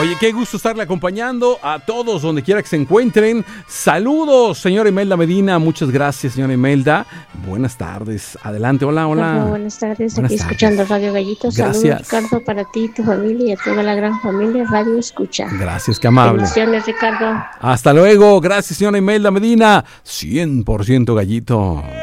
Oye, qué gusto estarle acompañando a todos donde quiera que se encuentren. Saludos, señora Imelda Medina. Muchas gracias, señora Imelda. Buenas tardes. Adelante, hola. Buenas tardes, aquí escuchando Radio Gallito. Gracias. Saludos, Ricardo, para ti, tu familia y a toda la gran familia Radio Escucha. Gracias, qué amable. Bendiciones, Ricardo. Hasta luego. Gracias, señora Imelda Medina. 100% Gallito.